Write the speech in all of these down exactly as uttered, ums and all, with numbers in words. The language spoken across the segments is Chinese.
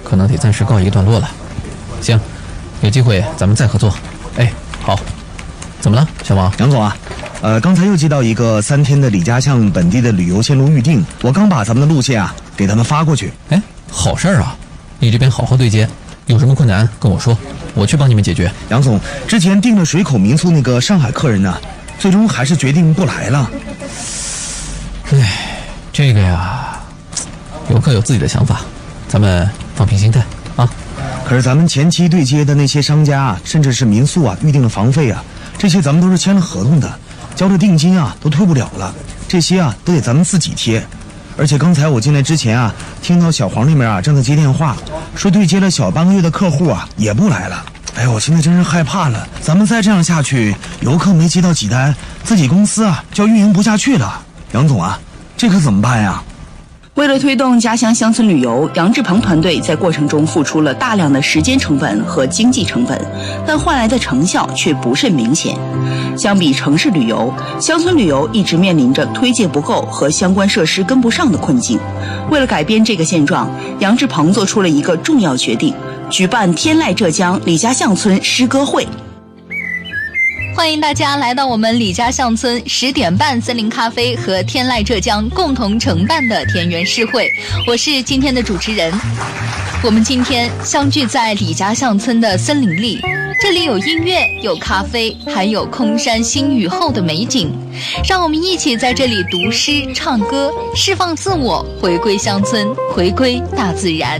可能得暂时告一个段落了。行，有机会咱们再合作。哎，好。怎么了，小王？ 杨总啊，呃，刚才又接到一个三天的李家巷本地的旅游线路预定，我刚把咱们的路线啊给他们发过去。 哎，好事儿啊！你这边好好对接，有什么困难跟我说，我去帮你们解决。 杨总，之前订了水口民宿那个上海客人呢，最终还是决定不来了。 哎，这个呀，游客有自己的想法，咱们放平心态啊。 可是咱们前期对接的那些商家啊，甚至是民宿啊，预定了房费啊，这些咱们都是签了合同的，交了定金啊，都退不了了。这些啊，都得咱们自己贴。而且刚才我进来之前啊，听到小黄那边啊正在接电话，说对接了小半个月的客户啊也不来了。哎呦，我现在真是害怕了，咱们再这样下去，游客没接到几单，自己公司啊就要运营不下去了。杨总啊，这可怎么办呀？ 为了推动家乡乡村旅游，杨志鹏团队在过程中付出了大量的时间成本和经济成本，但换来的成效却不甚明显。相比城市旅游，乡村旅游一直面临着推介不够和相关设施跟不上的困境。为了改变这个现状，杨志鹏做出了一个重要决定，举办天籁浙江李家巷村诗歌会。 欢迎大家来到我们李家巷村十点半森林咖啡和天籁浙江共同承办的田园诗会，我是今天的主持人。我们今天相聚在李家巷村的森林里，这里有音乐，有咖啡，还有空山新雨后的美景。让我们一起在这里读诗唱歌，释放自我，回归乡村，回归大自然。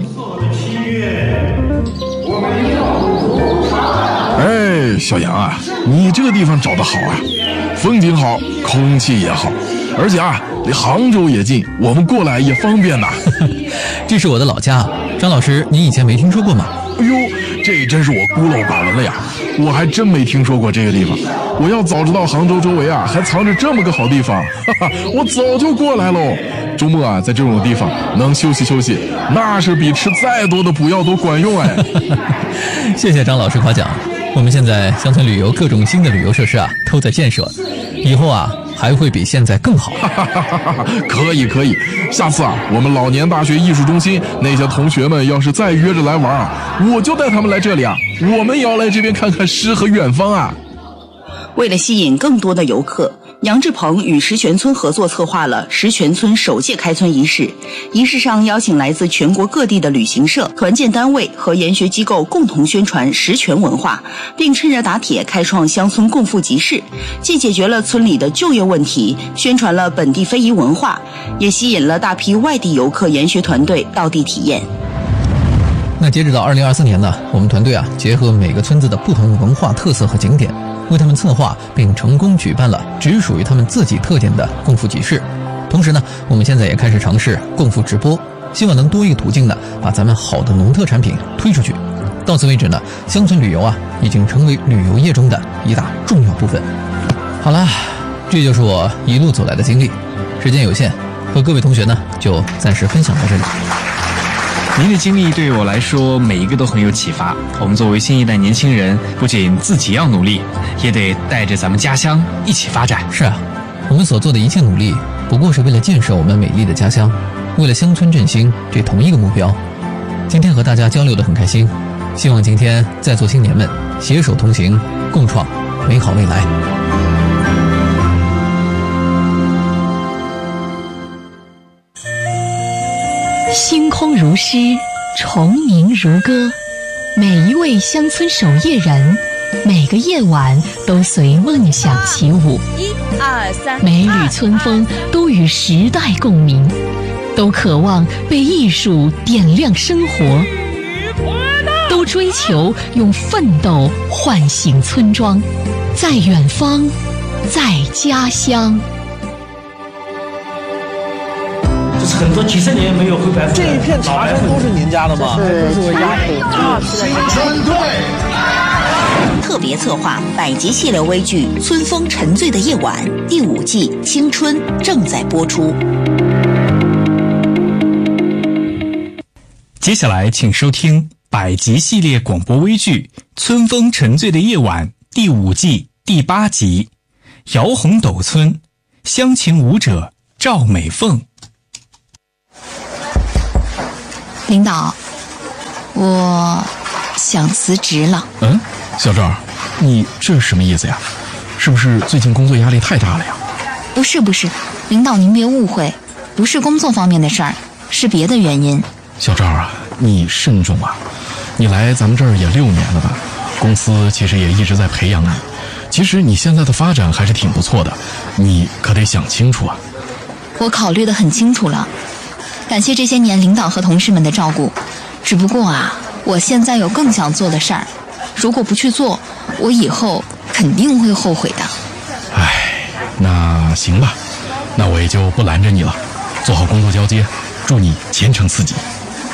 哎，小杨啊，你这个地方找得好啊，风景好，空气也好，而且啊，离杭州也近，我们过来也方便呐。 这是我的老家，张老师，您以前没听说过吗？ 哎呦，这真是我孤陋寡闻了呀，我还真没听说过这个地方。我要早知道杭州周围啊还藏着这么个好地方，哈哈，我早就过来喽。周末啊，在这种地方能休息休息，那是比吃再多的补药都管用哎。 谢谢张老师夸奖。我们现在乡村旅游各种新的旅游设施啊都在建设，以后啊还会比现在更好。 可以可以，下次啊我们老年大学艺术中心那些同学们要是再约着来玩啊，我就带他们来这里啊，我们也要来这边看看诗和远方啊。 为了吸引更多的游客，杨志鹏与石泉村合作策划了石泉村首届开村仪式。仪式上邀请来自全国各地的旅行社、团建单位和研学机构共同宣传石泉文化，并趁热打铁开创乡村共富集市，既解决了村里的就业问题，宣传了本地非遗文化，也吸引了大批外地游客研学团队到地体验。 那截止到二零二四年呢，我们团队啊结合每个村子的不同文化特色和景点，为他们策划并成功举办了只属于他们自己特点的共富集市。同时呢，我们现在也开始尝试共富直播，希望能多一个途径呢，把咱们好的农特产品推出去。到此为止呢，乡村旅游啊，已经成为旅游业中的一大重要部分。好啦，这就是我一路走来的经历，时间有限，和各位同学呢就暂时分享到这里。 您的经历对于我来说每一个都很有启发。我们作为新一代年轻人，不仅自己要努力，也得带着咱们家乡一起发展。 是啊，我们所做的一切努力不过是为了建设我们美丽的家乡，为了乡村振兴这同一个目标。今天和大家交流得很开心，希望今天在座青年们携手同行，共创美好未来。 星空如诗，虫鸣如歌，每一位乡村守夜人，每个夜晚都随梦想起舞。 一二三， 每缕春风都与时代共鸣，都渴望被艺术点亮生活，都追求用奋斗唤醒村庄，在远方，在家乡。 很多几十年没有灰白。 这一片茶山都是您家的吗？ 这是家属青春队特别策划百集系列微剧《春风沉醉的夜晚》第五季《青春》正在播出。 接下来请收听百集系列广播微剧《春风沉醉的夜晚》第五季第八集《摇红斗村》，乡情舞者赵美凤。 领导， 我想辞职了。 嗯，小赵，你这是什么意思呀？是不是最近工作压力太大了呀？ 不是不是，领导您别误会，不是工作方面的事儿，是别的原因。 小赵啊，你慎重啊！你来咱们这儿也六年了吧？公司其实也一直在培养你，其实你现在的发展还是挺不错的，你可得想清楚啊。 我考虑得很清楚了，感谢这些年领导和同事们的照顾。只不过啊，我现在有更想做的事儿，如果不去做，我以后肯定会后悔的。 唉，那行吧，那我也就不拦着你了，做好工作交接，祝你前程似锦。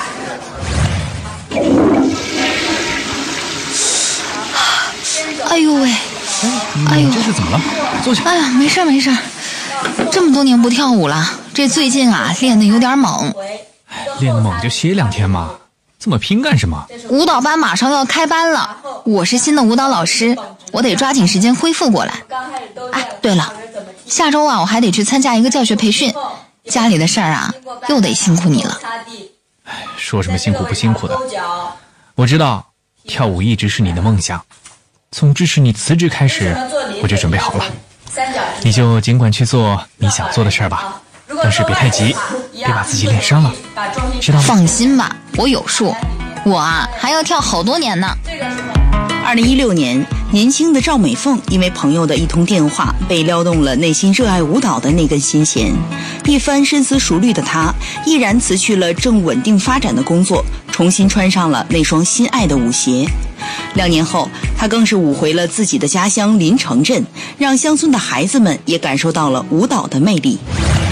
哎呦喂，哎呦， 这是怎么了？坐下。 哎呀，没事没事，这么多年不跳舞了，这最近啊练得有点猛。 练得猛就歇两天嘛，这么拼干什么？ 舞蹈班马上要开班了，我是新的舞蹈老师，我得抓紧时间恢复过来。哎，对了，下周啊我还得去参加一个教学培训，家里的事儿啊又得辛苦你了。 说什么辛苦不辛苦的，我知道跳舞一直是你的梦想，从支持你辞职开始我就准备好了，你就尽管去做你想做的事儿吧，但是别太急，别把自己练伤了，知道吗？ 放心吧，我有数，我啊还要跳好多年呢。 二零一六年，年轻的赵美凤因为朋友的一通电话，被撩动了内心热爱舞蹈的那根心弦。一番深思熟虑的她，毅然辞去了正稳定发展的工作，重新穿上了那双心爱的舞鞋。两年后，她更是舞回了自己的家乡临城镇，让乡村的孩子们也感受到了舞蹈的魅力。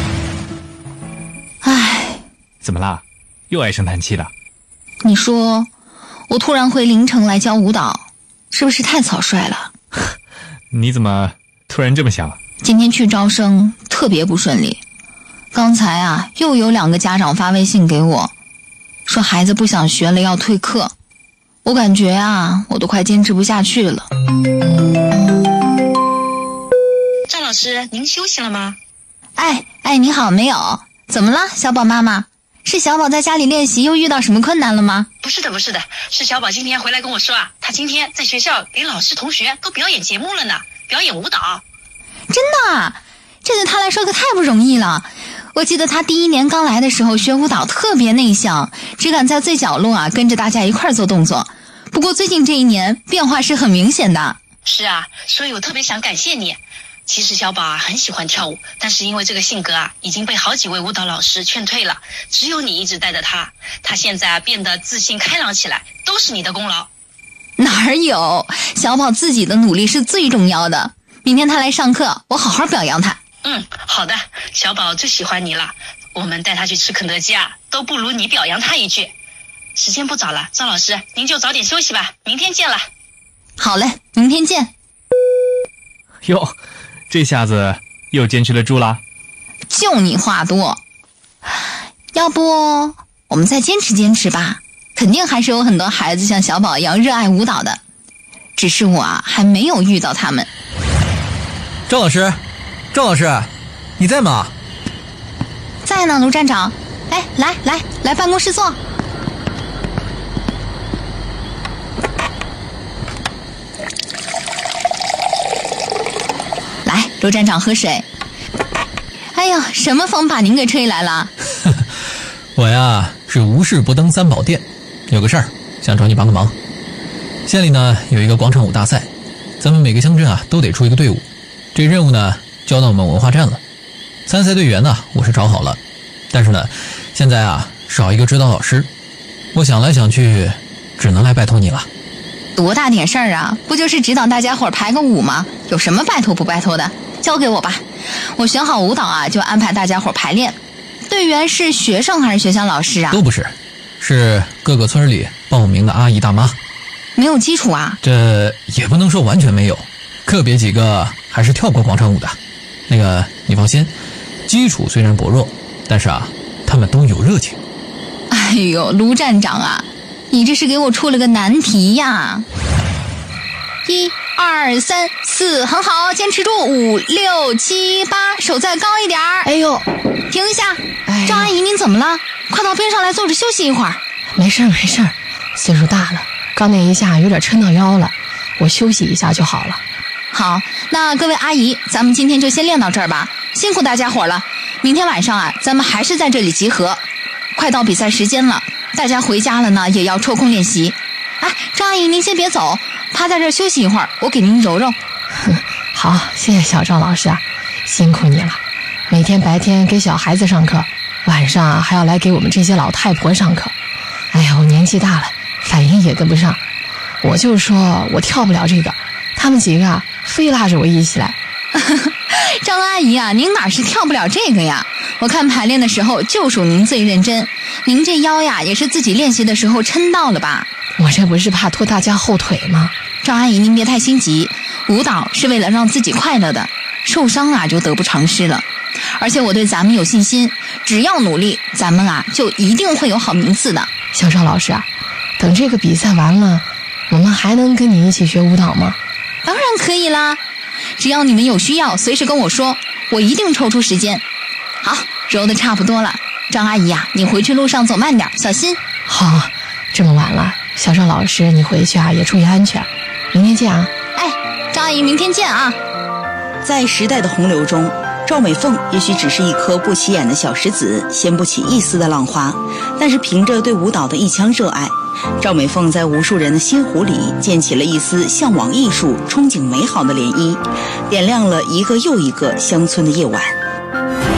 唉， 怎么啦？又唉声叹气了？ 你说我突然回临城来教舞蹈，是不是太草率了？ 你怎么突然这么想？ 今天去招生特别不顺利，刚才啊又有两个家长发微信给我，说孩子不想学了要退课，我感觉啊我都快坚持不下去了。 赵老师，您休息了吗？ 哎哎，你好，没有？怎么了，小宝妈妈？是小宝在家里练习又遇到什么困难了吗？ 不是的不是的，是小宝今天回来跟我说啊，他今天在学校给老师同学都表演节目了呢，表演舞蹈。 真的啊？这对他来说可太不容易了。我记得他第一年刚来的时候学舞蹈特别内向，只敢在最角落啊跟着大家一块做动作。不过最近这一年变化是很明显的。 是啊，所以我特别想感谢你。其实小宝啊很喜欢跳舞，但是因为这个性格啊已经被好几位舞蹈老师劝退了，只有你一直带着他，他现在啊变得自信开朗起来，都是你的功劳。 哪儿有，小宝自己的努力是最重要的。明天他来上课，我好好表扬他。 嗯，好的，小宝最喜欢你了，我们带他去吃肯德基啊，都不如你表扬他一句。时间不早了，赵老师您就早点休息吧，明天见了。 好嘞，明天见。 哟，这下子又坚持得住啦？ 就你话多，要不我们再坚持坚持吧，肯定还是有很多孩子像小宝一样热爱舞蹈的，只是我啊还没有遇到他们。 赵老师，赵老师，你在吗？ 在呢，卢站长。哎，来来来办公室坐。来，卢站长喝水。哎呦，什么风把您给吹来了？ 我呀是无事不登三宝殿，有个事儿想找你帮个忙。县里呢有一个广场舞大赛，咱们每个乡镇啊都得出一个队伍，这任务呢交到我们文化站了。参赛队员呢我是找好了，但是呢现在啊少一个指导老师，我想来想去只能来拜托你了。 多大点事儿啊，不就是指导大家伙儿排个舞吗？有什么拜托不拜托的，交给我吧。我选好舞蹈啊就安排大家伙儿排练。队员是学生还是学校老师啊？ 都不是，是各个村里报名的阿姨大妈。 没有基础啊？ 这也不能说完全没有，个别几个还是跳过广场舞的。那个你放心，基础虽然薄弱，但是啊他们都有热情。 哎呦，卢站长啊，你这是给我出了个难题呀！一二三四，很好，坚持住，五六七八，手再高一点儿。 哎呦， 停一下！哎，赵阿姨您怎么了？快到边上来坐着休息一会儿。 没事没事， 岁数大了，刚那一下有点抻到腰了，我休息一下就好了。 好，那各位阿姨，咱们今天就先练到这儿吧，辛苦大家伙了。明天晚上啊，咱们还是在这里集合。快到比赛时间了，大家回家了呢，也要抽空练习。哎，张阿姨您先别走，趴在这儿休息一会儿，我给您揉揉。 好，谢谢小赵老师啊，辛苦你了。每天白天给小孩子上课，晚上还要来给我们这些老太婆上课。哎呀，我年纪大了，反应也跟不上。我就说我跳不了这个，他们几个啊，非拉着我一起来。 张阿姨啊，您哪是跳不了这个呀？我看排练的时候就属您最认真，您这腰呀也是自己练习的时候抻到了吧？ 我这不是怕拖大家后腿吗？ 张阿姨您别太心急，舞蹈是为了让自己快乐的，受伤啊就得不偿失了。而且我对咱们有信心，只要努力，咱们啊就一定会有好名次的。 小赵老师啊，等这个比赛完了，我们还能跟你一起学舞蹈吗？ 当然可以啦，只要你们有需要，随时跟我说，我一定抽出时间。好，揉得差不多了，张阿姨呀、啊，你回去路上走慢点，小心。 好，这么晚了，小赵老师你回去啊也注意安全，明天见啊。 哎，张阿姨明天见啊。 在时代的洪流中，赵美凤也许只是一颗不起眼的小石子，掀不起一丝的浪花，但是凭着对舞蹈的一腔热爱，赵美凤在无数人的心湖里溅起了一丝向往艺术、憧憬美好的涟漪，点亮了一个又一个乡村的夜晚。